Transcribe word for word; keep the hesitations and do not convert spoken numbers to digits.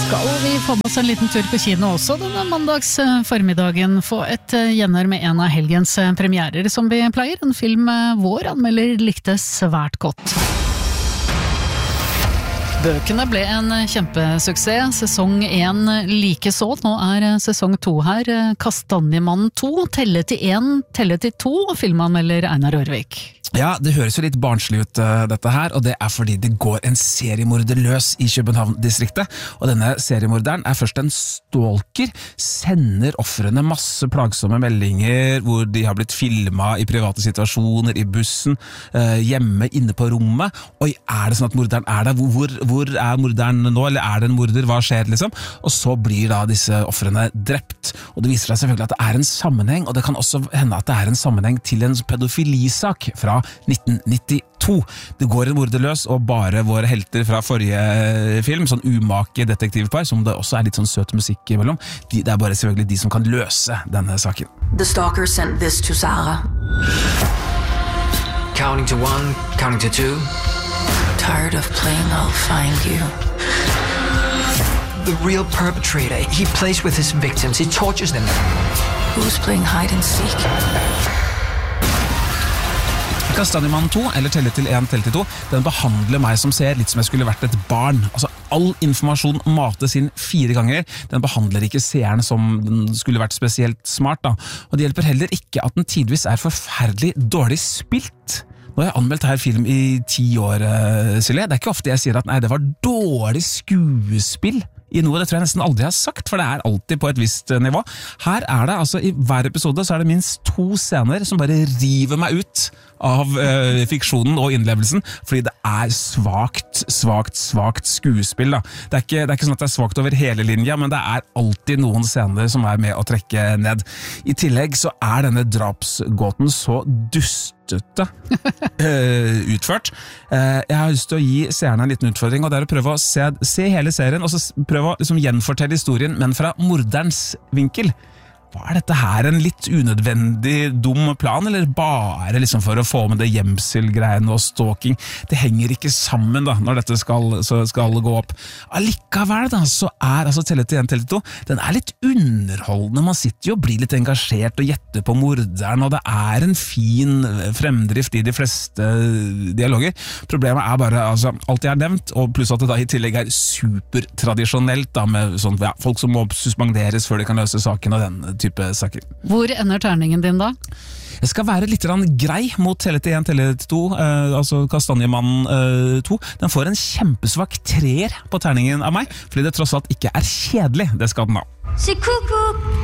Skal vi få med oss en liten tur på kino også denne mandags formiddagen, få et gjenhør med en av helgens premierer som vi pleier, en film vår anmelder likte svært godt. Bøkene ble en kjempesuksess, sesong én like så, nå er sesong to her, Kastanjemannen to, telle til én, telle til to, filmanmelder Einar Ørvik. Ja, det høres jo litt barnslig ut uh, dette her, og det er fordi det går en seriemorder løs i København-distriktet, og denne seriemorderen er først en stalker, sender offrene masse plagsomme meldinger hvor de har blitt filmet i private situasjoner, i bussen, uh, hjemme, inne på rommet. Oi, er det sånn at morderen er der? Hvor, hvor er morderen nå, eller er det en morder? Hva skjer liksom? Og så blir da disse offrene drept, og det viser seg selvfølgelig at det er en sammenheng, og det kan også hende at det er en sammenheng til en pedofilisak fra nitten nittito. Det går en morder løs, og bare våre helter fra forrige film, sånn umake detektivpar, som det også er litt sånn søt musikk imellom, de, det er bare selvfølgelig de som kan løse denne saken. The stalker sent this to Sarah. Counting to one, counting to two. Tired of playing I'll find you. The real perpetrator, he plays with his victims, he tortures them. Who's playing hide and seek? Kastanjemannen to, eller telle til én, telle til to, den behandler meg som ser litt som jeg skulle vært et barn. Altså, all informasjon mates inn fire ganger. Den behandler ikke seeren som den skulle vært spesielt smart, da. Og det hjelper heller ikke at den tidvis er forferdelig dårlig spilt. Nå har jeg anmeldt her film i ti år, Silje. Det er ikke ofte jeg sier at nei, det var dårlig skuespill i noe, det tror jeg nesten aldri har sagt, for det er alltid på et visst nivå. Her er det, altså i hver episode så er det minst to scener som bare river meg ut av øh, fiksjonen og innlevelsen, fordi det er svagt, svagt, svagt skuespill da. Det er, ikke, det er ikke sånn at det er svagt over hele linja, men det er alltid noen scener som er med å trekke ned. I tillegg så er denne drapsgåten så dustete øh, utført. Uh, jeg har lyst til å gi seerne en liten utfordring, og det er å prøve å se, se hele serien, og så prøve å liksom, gjenfortelle historien, men fra morderens vinkel. Hva er dette her, en litt unødvendig dum plan, eller bare liksom for å få med det gjemselgreiene og stalking? Det henger ikke sammen da, når dette skal, skal gå opp. Allikevel da, så er altså telle til én, telle til to, den er litt underholdende, man sitter jo og blir litt engasjert og gjetter på morderen, og det er en fin fremdrift i de fleste dialoger. Problemet er bare, altså, alt jeg har nevnt, og pluss at det da i tillegg er supertradisjonelt da, med sånn, ja, folk som må suspenderes før de kan løse saken og den type saker. Hvor ender terningen din da? Jeg skal være litt grei mot telle til én, telle til to, eh, altså Kastanjemannen eh, to. Den får en kjempesvak treer på terningen av meg, fordi det tross alt ikke er kjedelig, det skal den ha. C'est coucou!